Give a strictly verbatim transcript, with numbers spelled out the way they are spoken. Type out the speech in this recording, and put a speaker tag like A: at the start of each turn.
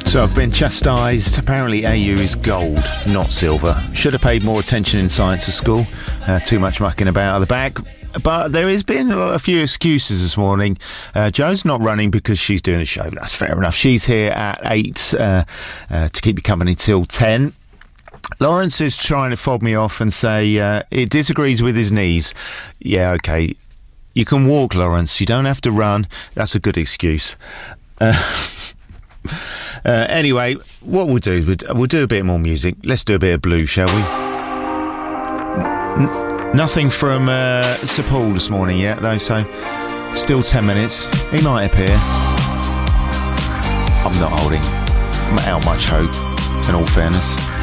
A: So I've been chastised. Apparently A U is gold, not silver. Should have paid more attention in science at school. Uh, too much mucking about at the back. But there has been a few excuses this morning. Uh, Jo's not running because she's doing a show. That's fair enough. She's here at eight uh, uh, to keep you company till ten. Lawrence is trying to fob me off and say uh, it disagrees with his knees. Yeah, OK. You can walk, Lawrence. You don't have to run. That's a good excuse. Uh, uh, anyway, what we'll do, we'll, we'll do a bit more music. Let's do a bit of blues, shall we? N- nothing from uh, Sir Paul this morning yet, though, so still ten minutes. He might appear. I'm not holding out much hope, in all fairness.